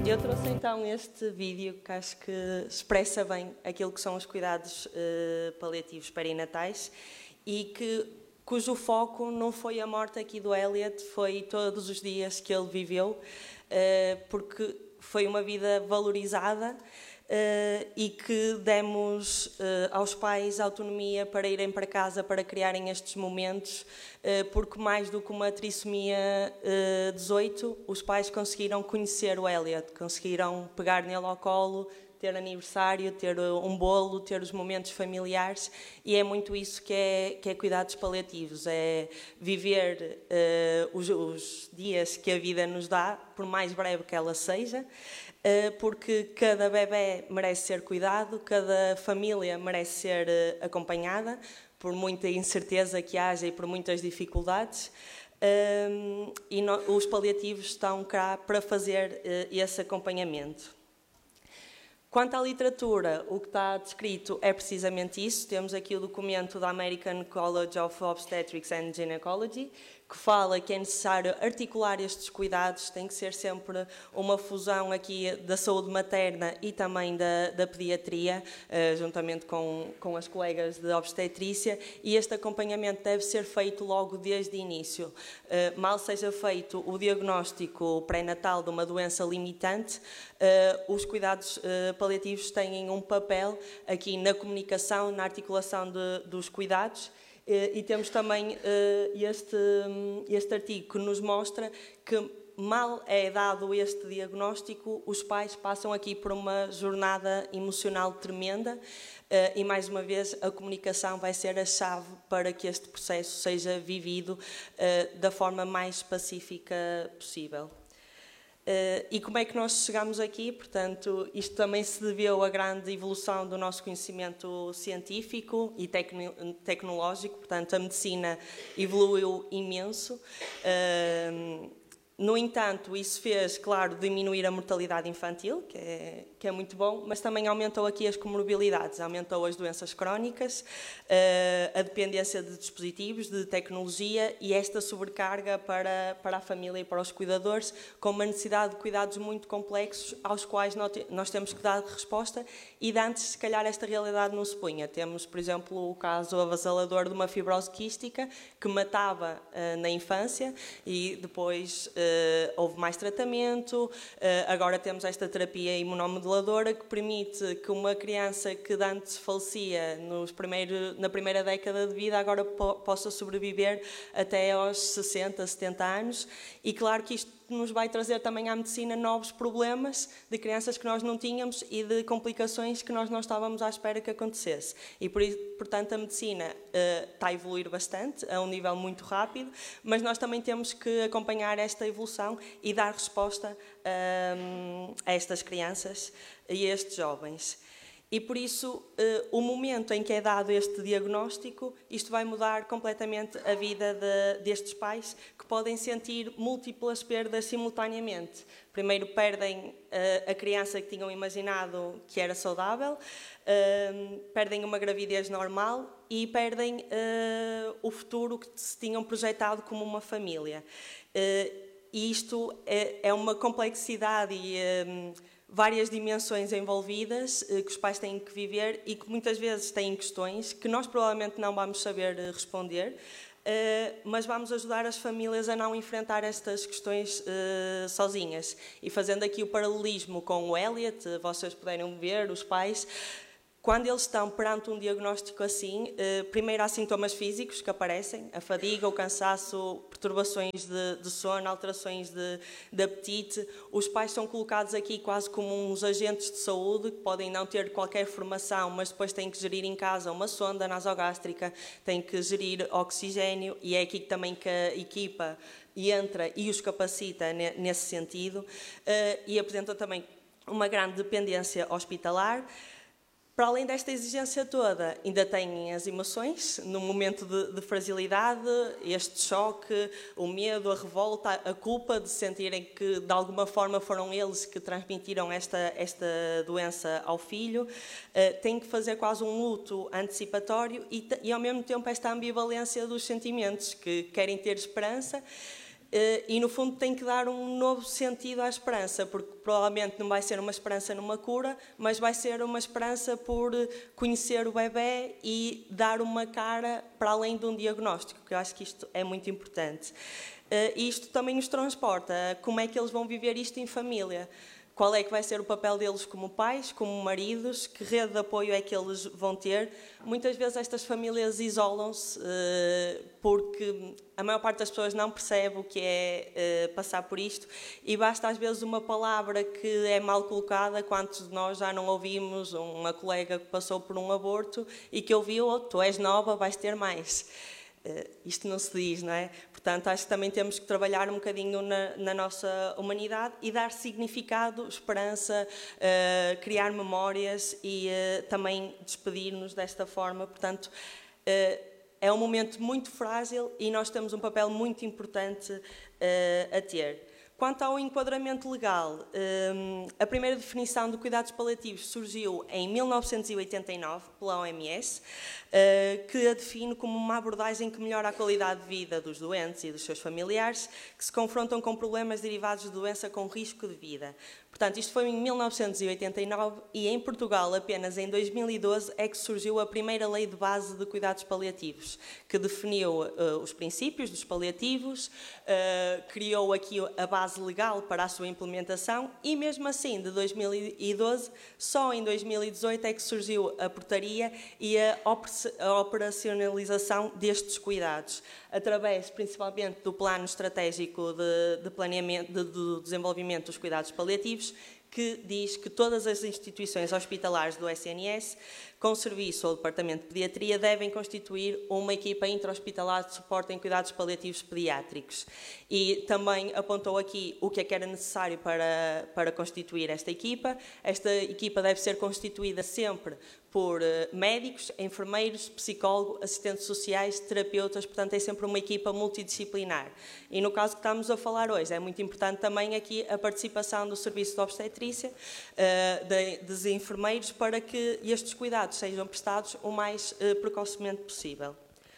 Eu trouxe então este vídeo que acho que expressa bem aquilo que são os cuidados paliativos perinatais e cujo foco não foi a morte aqui do Elliot, foi todos os dias que ele viveu, porque foi uma vida valorizada e que demos aos pais autonomia para irem para casa, para criarem estes momentos, porque mais do que uma trissomia 18, os pais conseguiram conhecer o Elliot, conseguiram pegar nele ao colo, ter aniversário, ter um bolo, ter os momentos familiares, e é muito isso que é cuidados paliativos, é viver os dias que a vida nos dá, por mais breve que ela seja, porque cada bebé merece ser cuidado, cada família merece ser acompanhada, por muita incerteza que haja e por muitas dificuldades, e os paliativos estão cá para fazer esse acompanhamento. Quanto à literatura, o que está descrito é precisamente isso. Temos aqui o documento da American College of Obstetrics and Gynecology, que fala que é necessário articular estes cuidados, tem que ser sempre uma fusão aqui da saúde materna e também da pediatria, juntamente com as colegas de obstetrícia, e este acompanhamento deve ser feito logo desde o início. Mal seja feito o diagnóstico pré-natal de uma doença limitante, os cuidados paliativos têm um papel aqui na comunicação, na articulação dos cuidados, e temos também este artigo que nos mostra que mal é dado este diagnóstico, os pais passam aqui por uma jornada emocional tremenda, e mais uma vez a comunicação vai ser a chave para que este processo seja vivido da forma mais pacífica possível. E como é que nós chegamos aqui? Portanto, isto também se deveu à grande evolução do nosso conhecimento científico e tecnológico, portanto, a medicina evoluiu imenso. No entanto, isso fez, claro, diminuir a mortalidade infantil, que é muito bom, mas também aumentou aqui as comorbilidades, aumentou as doenças crónicas, a dependência de dispositivos, de tecnologia e esta sobrecarga para a família e para os cuidadores, com uma necessidade de cuidados muito complexos aos quais nós temos que dar resposta e de antes, se calhar, esta realidade não se punha. Temos, por exemplo, o caso avassalador de uma fibrose quística que matava na infância e depois houve mais tratamento, agora temos esta terapia imunomoduladora que permite que uma criança que antes falecia na primeira década de vida agora possa sobreviver até aos 60, 70 anos, e claro que isto nos vai trazer também à medicina novos problemas de crianças que nós não tínhamos e de complicações que nós não estávamos à espera que acontecesse. E, portanto, a medicina está a evoluir bastante, a um nível muito rápido, mas nós também temos que acompanhar esta evolução e dar resposta a estas crianças e a estes jovens. E, por isso, o momento em que é dado este diagnóstico, isto vai mudar completamente a vida destes pais que podem sentir múltiplas perdas simultaneamente. Primeiro perdem a criança que tinham imaginado que era saudável, perdem uma gravidez normal e perdem o futuro que se tinham projetado como uma família. E isto é uma complexidade e várias dimensões envolvidas que os pais têm que viver e que muitas vezes têm questões que nós provavelmente não vamos saber responder, mas vamos ajudar as famílias a não enfrentar estas questões sozinhas. E fazendo aqui o paralelismo com o Elliot, vocês puderam ver, os pais, quando eles estão perante um diagnóstico assim, primeiro há sintomas físicos que aparecem, a fadiga, o cansaço, perturbações de sono, alterações de apetite. Os pais são colocados aqui quase como uns agentes de saúde, que podem não ter qualquer formação, mas depois têm que gerir em casa uma sonda nasogástrica, têm que gerir oxigênio, e é aqui também que a equipa entra e os capacita nesse sentido, e apresenta também uma grande dependência hospitalar. Para além desta exigência toda, ainda têm as emoções, no momento de fragilidade, este choque, o medo, a revolta, a culpa de sentirem que de alguma forma foram eles que transmitiram esta doença ao filho. Têm que fazer quase um luto antecipatório e ao mesmo tempo esta ambivalência dos sentimentos, que querem ter esperança, e no fundo tem que dar um novo sentido à esperança, porque provavelmente não vai ser uma esperança numa cura, mas vai ser uma esperança por conhecer o bebê e dar uma cara para além de um diagnóstico, que eu acho que isto é muito importante. Isto também nos transporta, como é que eles vão viver isto em família. Qual é que vai ser o papel deles como pais, como maridos, que rede de apoio é que eles vão ter. Muitas vezes estas famílias isolam-se porque a maior parte das pessoas não percebe o que é passar por isto e basta às vezes uma palavra que é mal colocada. Quantos de nós já não ouvimos uma colega que passou por um aborto e que ouviu: oh, tu és nova, vais ter mais. Isto não se diz, não é? Portanto, acho que também temos que trabalhar um bocadinho na nossa humanidade e dar significado, esperança, criar memórias e também despedir-nos desta forma. Portanto, é um momento muito frágil e nós temos um papel muito importante a ter. Quanto ao enquadramento legal, a primeira definição de cuidados paliativos surgiu em 1989 pela OMS, que a define como uma abordagem que melhora a qualidade de vida dos doentes e dos seus familiares que se confrontam com problemas derivados de doença com risco de vida. Portanto, isto foi em 1989 e em Portugal apenas em 2012 é que surgiu a primeira lei de base de cuidados paliativos, que definiu os princípios dos paliativos, criou aqui a base legal para a sua implementação e mesmo assim, de 2012, só em 2018 é que surgiu a portaria e a operacionalização destes cuidados, através principalmente do Plano Estratégico de Planeamento do Desenvolvimento dos Cuidados Paliativos, que diz que todas as instituições hospitalares do SNS, com serviço ou departamento de pediatria, devem constituir uma equipa intra-hospitalar de suporte em cuidados paliativos pediátricos. E também apontou aqui o que é que era necessário para constituir esta equipa. Esta equipa deve ser constituída sempre por médicos, enfermeiros, psicólogos, assistentes sociais, terapeutas, portanto é sempre uma equipa multidisciplinar. E no caso que estamos a falar hoje, é muito importante também aqui a participação do serviço de obstetrícia, dos enfermeiros, para que estes cuidados sejam prestados o mais precocemente possível.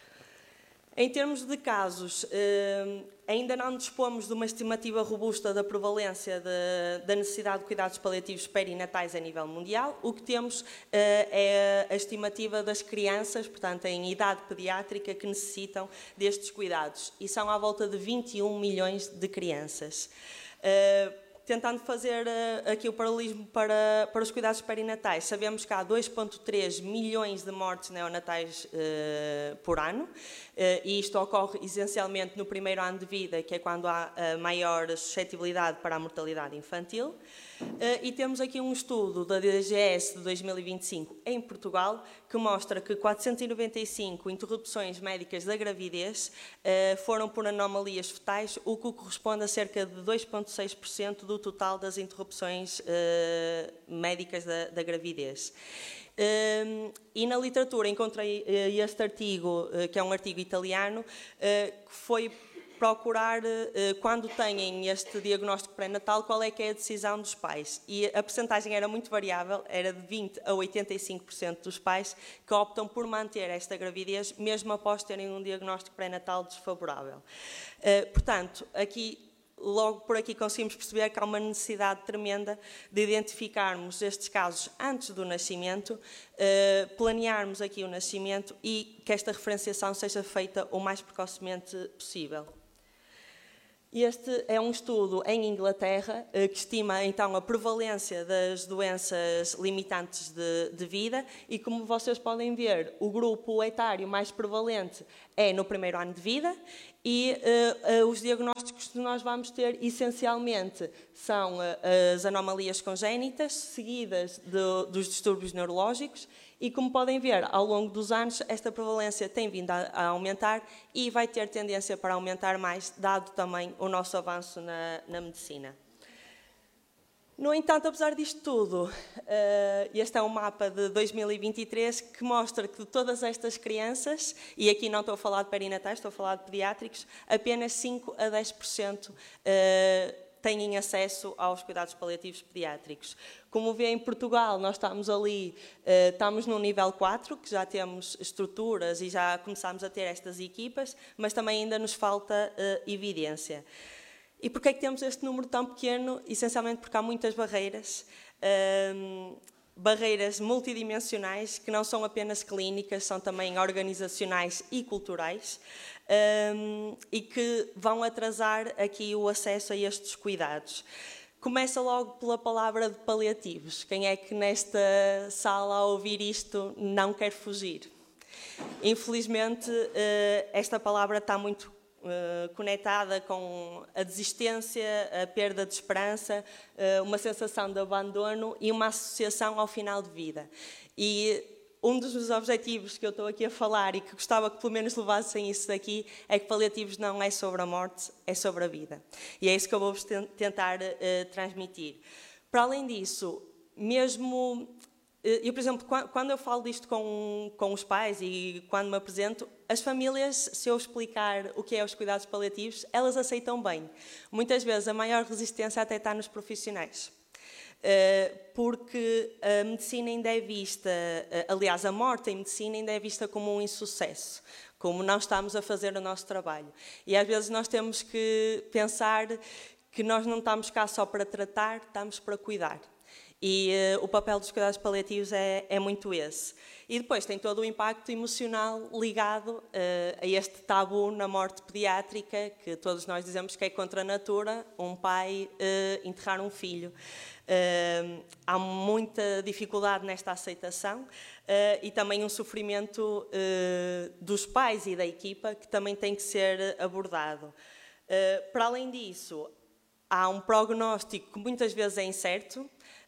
Em termos de casos, ainda não dispomos de uma estimativa robusta da prevalência da necessidade de cuidados paliativos perinatais a nível mundial. O que temos é a estimativa das crianças, portanto, em idade pediátrica, que necessitam destes cuidados. E são à volta de 21 milhões de crianças. Tentando fazer aqui o paralelismo para os cuidados perinatais, sabemos que há 2,3 milhões de mortes neonatais por ano, e isto ocorre essencialmente no primeiro ano de vida, que é quando há maior suscetibilidade para a mortalidade infantil. E temos aqui um estudo da DGS de 2025 em Portugal, que mostra que 495 interrupções médicas da gravidez foram por anomalias fetais, o que corresponde a cerca de 2,6% do total das interrupções médicas da gravidez. E na literatura encontrei este artigo, que é um artigo italiano, que foi procurar, quando têm este diagnóstico pré-natal, qual é que é a decisão dos pais. E a percentagem era muito variável, era de 20% a 85% dos pais que optam por manter esta gravidez, mesmo após terem um diagnóstico pré-natal desfavorável. Portanto, logo por aqui conseguimos perceber que há uma necessidade tremenda de identificarmos estes casos antes do nascimento, planearmos aqui o nascimento e que esta referenciação seja feita o mais precocemente possível. Este é um estudo em Inglaterra que estima então a prevalência das doenças limitantes de vida e, como vocês podem ver, o grupo etário mais prevalente é no primeiro ano de vida e os diagnósticos que nós vamos ter essencialmente são as anomalias congénitas, seguidas dos distúrbios neurológicos. E, como podem ver, ao longo dos anos, esta prevalência tem vindo a aumentar e vai ter tendência para aumentar mais, dado também o nosso avanço na medicina. No entanto, apesar disto tudo, este é um mapa de 2023 que mostra que de todas estas crianças, e aqui não estou a falar de perinatais, estou a falar de pediátricos, apenas 5 a 10% têm acesso aos cuidados paliativos pediátricos. Como vê, em Portugal, nós estamos no nível 4, que já temos estruturas e já começamos a ter estas equipas, mas também ainda nos falta evidência. E porquê é que temos este número tão pequeno? Essencialmente porque há muitas barreiras, barreiras multidimensionais, que não são apenas clínicas, são também organizacionais e culturais, e que vão atrasar aqui o acesso a estes cuidados. Começa logo pela palavra de paliativos. Quem é que nesta sala, ao ouvir isto, não quer fugir? Infelizmente, esta palavra está muito conectada com a desistência, a perda de esperança, uma sensação de abandono e uma associação ao final de vida. E um dos meus objetivos que eu estou aqui a falar e que gostava que pelo menos levassem isso daqui é que paliativos não é sobre a morte, é sobre a vida. E é isso que eu vou tentar transmitir. Para além disso, mesmo... Eu, por exemplo, quando eu falo disto com os pais e quando me apresento, as famílias, se eu explicar o que é os cuidados paliativos, elas aceitam bem. Muitas vezes a maior resistência até está nos profissionais. Porque a medicina ainda é vista, aliás, a morte em medicina ainda é vista como um insucesso, como não estamos a fazer o nosso trabalho. E às vezes nós temos que pensar que nós não estamos cá só para tratar, estamos para cuidar. E o papel dos cuidados paliativos é muito esse. E depois tem todo o impacto emocional ligado a este tabu na morte pediátrica, que todos nós dizemos que é contra a natura, um pai enterrar um filho. Há muita dificuldade nesta aceitação e também um sofrimento dos pais e da equipa que também tem que ser abordado. Para além disso, há um prognóstico que muitas vezes é incerto.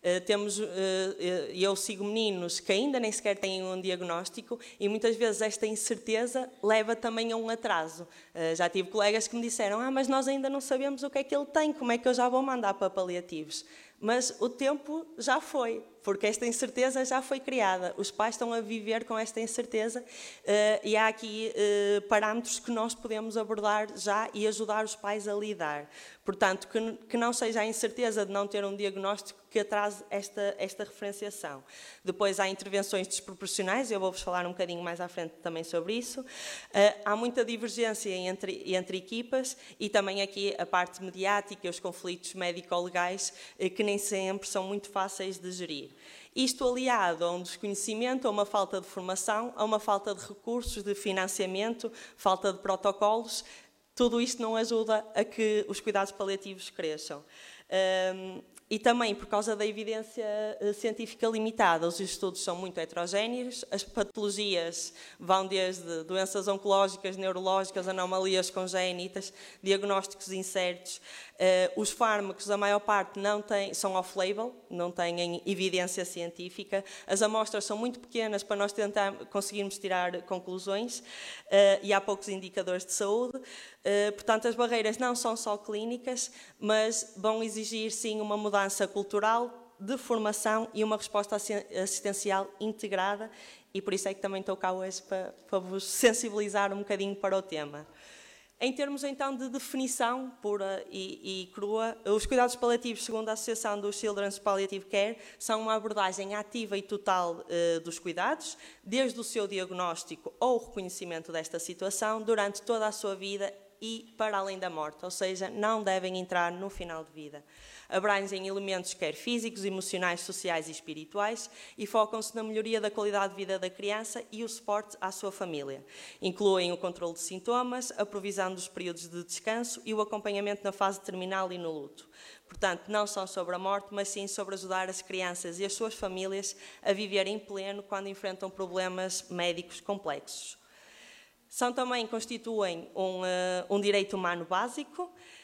Eu sigo meninos que ainda nem sequer têm um diagnóstico e muitas vezes esta incerteza leva também a um atraso. Já tive colegas que me disseram, mas nós ainda não sabemos o que é que ele tem, como é que eu já vou mandar para paliativos? Mas o tempo já foi, porque esta incerteza já foi criada. Os pais estão a viver com esta incerteza e há aqui parâmetros que nós podemos abordar já e ajudar os pais a lidar. Portanto, que não seja a incerteza de não ter um diagnóstico que atrase esta referenciação. Depois há intervenções desproporcionais, eu vou-vos falar um bocadinho mais à frente também sobre isso. Há muita divergência entre equipas e também aqui a parte mediática e os conflitos médico-legais que nem sempre são muito fáceis de gerir. Isto aliado a um desconhecimento, a uma falta de formação, a uma falta de recursos, de financiamento, falta de protocolos, tudo isto não ajuda a que os cuidados paliativos cresçam. E também, por causa da evidência científica limitada, os estudos são muito heterogéneos, as patologias vão desde doenças oncológicas, neurológicas, anomalias congénitas, diagnósticos incertos. Os fármacos, a maior parte, são off-label, não têm evidência científica. As amostras são muito pequenas para nós conseguirmos tirar conclusões e há poucos indicadores de saúde. Portanto, as barreiras não são só clínicas, mas vão exigir, sim, uma mudança cultural, de formação e uma resposta assistencial integrada, e por isso é que também estou cá hoje para vos sensibilizar um bocadinho para o tema. Em termos, então, de definição pura e crua, os cuidados paliativos, segundo a Associação dos Children's Palliative Care, são uma abordagem ativa e total dos cuidados, desde o seu diagnóstico ou o reconhecimento desta situação, durante toda a sua vida e para além da morte, ou seja, não devem entrar no final de vida. Abrangem elementos quer físicos, emocionais, sociais e espirituais e focam-se na melhoria da qualidade de vida da criança e o suporte à sua família. Incluem o controle de sintomas, a provisão dos períodos de descanso e o acompanhamento na fase terminal e no luto. Portanto, não são sobre a morte, mas sim sobre ajudar as crianças e as suas famílias a viver em pleno quando enfrentam problemas médicos complexos. Constituem um direito humano básico